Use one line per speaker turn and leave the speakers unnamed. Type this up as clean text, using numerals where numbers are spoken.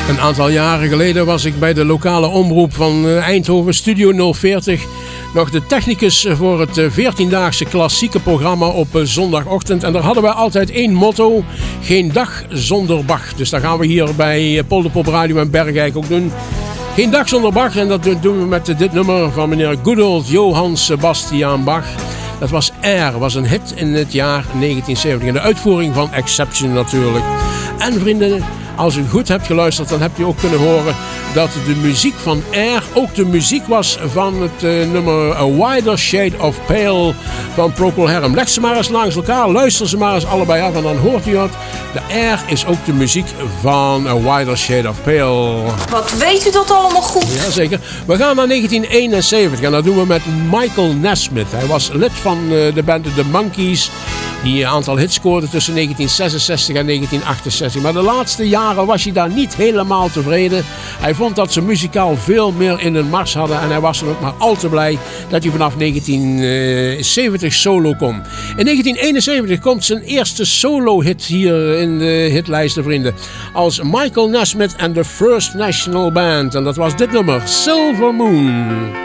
Een aantal jaren geleden was ik bij de lokale omroep van Eindhoven, Studio 040, nog de technicus voor het 14-daagse klassieke programma op zondagochtend. En daar hadden wij altijd één motto: geen dag zonder Bach. Dus dat gaan we hier bij Polderpop Radio en Bergijk ook doen. Geen dag zonder Bach, en dat doen we met dit nummer van meneer Good Old Johann Sebastian Bach. Dat was Air, was een hit in het jaar 1970. En de uitvoering van Exception natuurlijk. En vrienden, als u goed hebt geluisterd, dan hebt u ook kunnen horen dat de muziek van Air ook de muziek was van het nummer A Wider Shade of Pale van Procol Harum. Leg ze maar eens langs elkaar, luister ze maar eens allebei af en dan hoort u het. De Air is ook de muziek van A Wider Shade of Pale.
Wat weet u dat allemaal goed?
Jazeker. We gaan naar 1971 en dat doen we met Michael Nesmith. Hij was lid van de band The Monkees, die een aantal hits scoorde tussen 1966 en 1968. Maar de laatste jaren was hij daar niet helemaal tevreden. Hij vond dat ze muzikaal veel meer in hun mars hadden. En hij was dan ook maar al te blij dat hij vanaf 1970 solo kon. In 1971 komt zijn eerste solo-hit hier in de hitlijsten, vrienden. Als Michael Nesmith and the First National Band. En dat was dit nummer, Silver Moon.